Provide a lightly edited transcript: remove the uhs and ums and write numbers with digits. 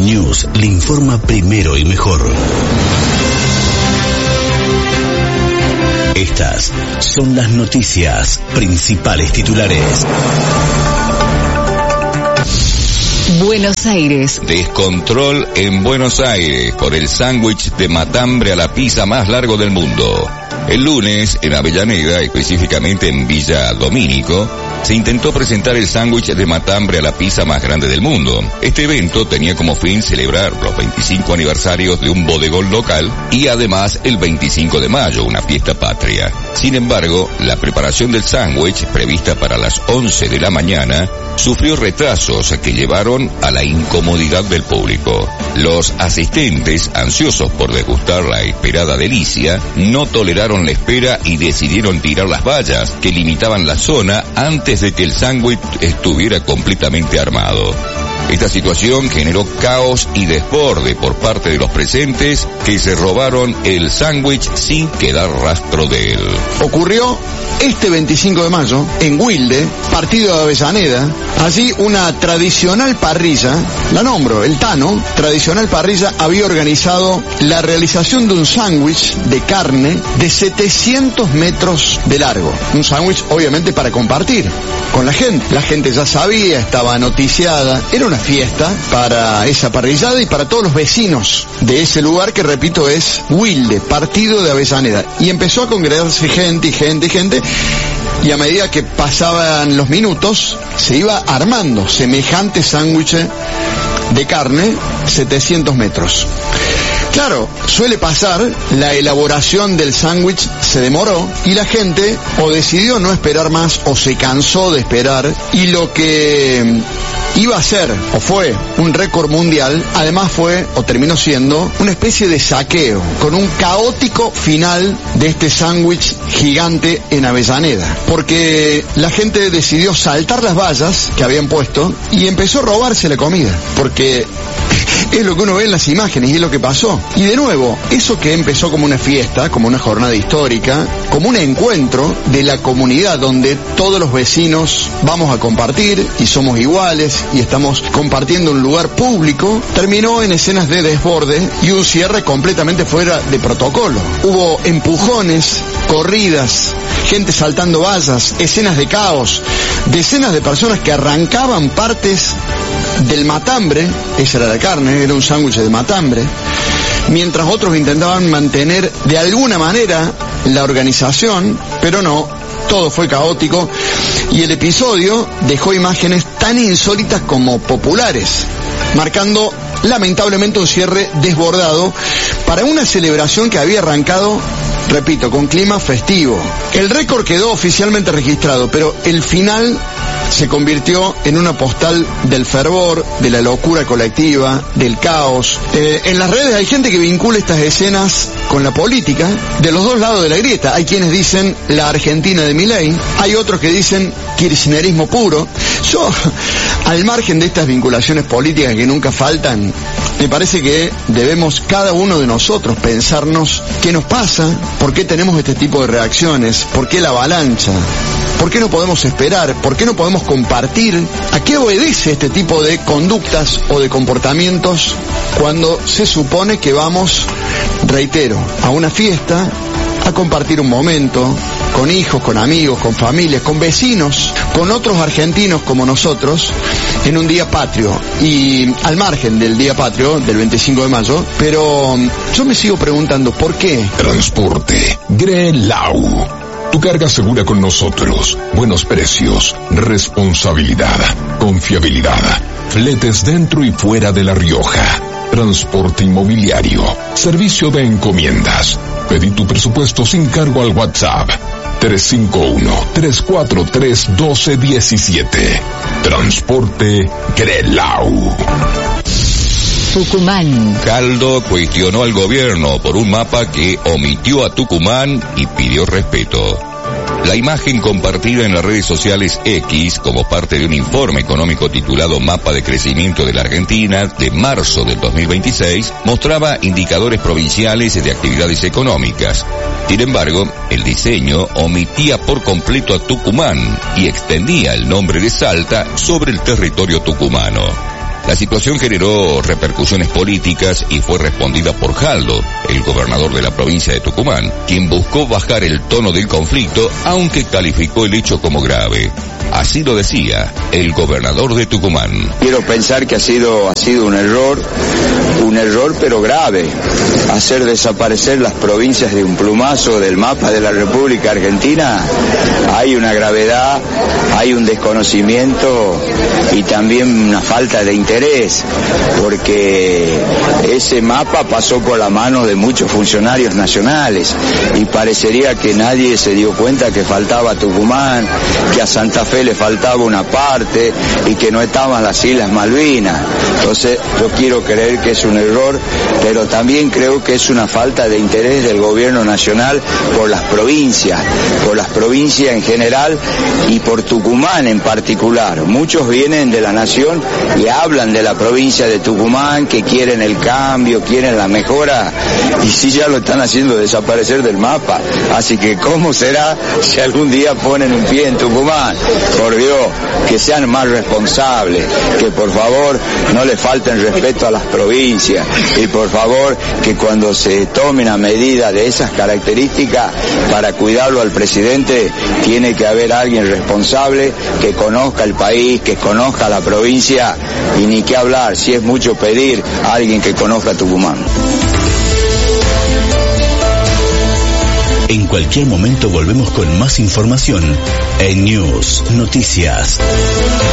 News le informa primero y mejor. Estas son las noticias principales titulares. Buenos Aires. Descontrol en Buenos Aires por el sándwich de matambre a la pizza más largo del mundo. El lunes, en Avellaneda, específicamente en Villa Domínico, se intentó presentar el sándwich de matambre a la pizza más grande del mundo. Este evento tenía como fin celebrar los 25 aniversarios de un bodegón local y además el 25 de mayo, una fiesta patria. Sin embargo, la preparación del sándwich, prevista para las 11 de la mañana, sufrió retrasos que llevaron a la incomodidad del público. Los asistentes, ansiosos por degustar la esperada delicia, no toleraron la espera y decidieron tirar las vallas que limitaban la zona antes de que el sándwich estuviera completamente armado. Esta situación generó caos y desborde por parte de los presentes, que se robaron el sándwich sin quedar rastro de él. Ocurrió este 25 de mayo en Wilde, partido de Avellaneda. Allí una tradicional parrilla, la nombro, el Tano, tradicional parrilla, había organizado la realización de un sándwich de carne de 700 metros de largo. Un sándwich obviamente para compartir con la gente. La gente ya sabía, estaba noticiada, era una fiesta para esa parrillada y para todos los vecinos de ese lugar que, repito, es Wilde, partido de Avellaneda. Y empezó a congregarse gente, y a medida que pasaban los minutos, se iba armando semejante sándwich de carne, 700 metros. Claro, suele pasar, la elaboración del sándwich se demoró y la gente o decidió no esperar más o se cansó de esperar, y lo que iba a ser o fue un récord mundial, además fue o terminó siendo una especie de saqueo, con un caótico final de este sándwich gigante en Avellaneda, porque la gente decidió saltar las vallas que habían puesto y empezó a robarse la comida, porque es lo que uno ve en las imágenes y es lo que pasó. Y de nuevo, eso que empezó como una fiesta, como una jornada histórica, como un encuentro de la comunidad donde todos los vecinos vamos a compartir y somos iguales y estamos compartiendo un lugar público, terminó en escenas de desborde y un cierre completamente fuera de protocolo. Hubo empujones, corridas, gente saltando vallas, escenas de caos, decenas de personas que arrancaban partes del matambre, esa era la carne, era un sándwich de matambre, mientras otros intentaban mantener de alguna manera la organización, pero no, todo fue caótico y el episodio dejó imágenes tan insólitas como populares, marcando lamentablemente un cierre desbordado para una celebración que había arrancado, repito, con clima festivo. El récord quedó oficialmente registrado, pero el final se convirtió en una postal del fervor, de la locura colectiva, del caos. En las redes hay gente que vincula estas escenas con la política de los dos lados de la grieta. Hay quienes dicen la Argentina de Milei, hay otros que dicen kirchnerismo puro. Yo, al margen de estas vinculaciones políticas que nunca faltan, me parece que debemos cada uno de nosotros pensarnos qué nos pasa, por qué tenemos este tipo de reacciones, por qué la avalancha, por qué no podemos esperar, por qué no podemos compartir, a qué obedece este tipo de conductas o de comportamientos cuando se supone que vamos, reitero, a una fiesta, a compartir un momento con hijos, con amigos, con familias, con vecinos, con otros argentinos como nosotros, en un día patrio. Y al margen del día patrio, del 25 de mayo, pero yo me sigo preguntando ¿por qué? Transporte Grelau. Tu carga segura con nosotros. Buenos precios, responsabilidad, confiabilidad. Fletes dentro y fuera de La Rioja. Transporte inmobiliario. Servicio de encomiendas. Pedí tu presupuesto sin cargo al WhatsApp. 351-343-1217. Transporte Grelau. Tucumán. Caldo cuestionó al gobierno por un mapa que omitió a Tucumán y pidió respeto. La imagen compartida en las redes sociales X como parte de un informe económico titulado Mapa de Crecimiento de la Argentina de marzo del 2026 mostraba indicadores provinciales de actividades económicas. Sin embargo, el diseño omitía por completo a Tucumán y extendía el nombre de Salta sobre el territorio tucumano. La La situación generó repercusiones políticas y fue respondida por Jaldo, el gobernador de la provincia de Tucumán, quien buscó bajar el tono del conflicto, aunque calificó el hecho como grave. Así lo decía el gobernador de Tucumán. Quiero pensar que ha sido un error pero grave. Hacer desaparecer las provincias de un plumazo del mapa de la República Argentina, hay una gravedad, hay un desconocimiento y también una falta de interés, porque ese mapa pasó por la mano de muchos funcionarios nacionales y parecería que nadie se dio cuenta que faltaba Tucumán, que a Santa Fe le faltaba una parte y que no estaban las Islas Malvinas. Entonces yo quiero creer que es un error, pero también creo que es una falta de interés del gobierno nacional por las provincias en general y por Tucumán en particular. Muchos vienen de la nación y hablan de la provincia de Tucumán, que quieren el cambio, quieren la mejora, y sí, ya lo están haciendo desaparecer del mapa. Así que ¿cómo será si algún día ponen un pie en Tucumán? Por Dios, que sean más responsables, que por favor no le falten respeto a las provincias, y por favor que cuando se tome una medida de esas características para cuidarlo al presidente, tiene que haber alguien responsable que conozca el país, que conozca la provincia, y ni qué hablar, si es mucho pedir, a alguien que conozca Tucumán. En cualquier momento volvemos con más información en News Noticias.